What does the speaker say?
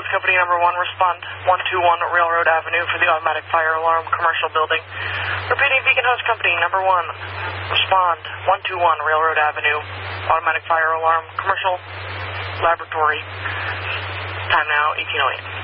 Company number 1, respond 121 Railroad Avenue for the automatic fire alarm commercial building. Repeating, Beacon Host Company number 1, respond 121 Railroad Avenue, automatic fire alarm commercial laboratory. Time now 1808.